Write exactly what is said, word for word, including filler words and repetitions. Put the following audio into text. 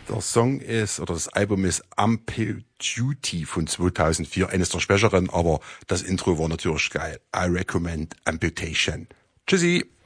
Der Song ist, oder das Album ist Amputee von zweitausendvier, eines der schwächeren, aber das Intro war natürlich geil. I recommend Amputation. Tschüssi!